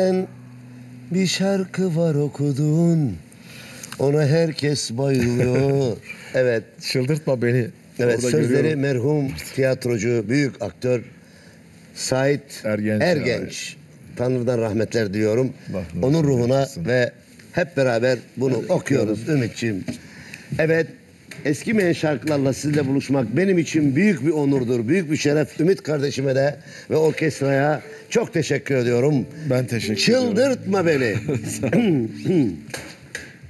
Bir şarkı var okudun, ona herkes bayılıyor. Evet, Çıldırtma beni. evet. Orada Sözleri görüyorum. merhum tiyatrocu, büyük aktör Sait Ergenç. Ergenç. Tanrı'dan rahmetler diliyorum. Allah Onun rahmet ruhuna eylesin. ve hep beraber bunu okuyoruz Ümit'ciğim. Evet, eskimeyen şarkılarla sizle buluşmak benim için büyük bir onurdur, büyük bir şeref. Ümit kardeşime de ve orkestraya çok teşekkür ediyorum. Ben teşekkür ediyorum. Çıldırtma beni.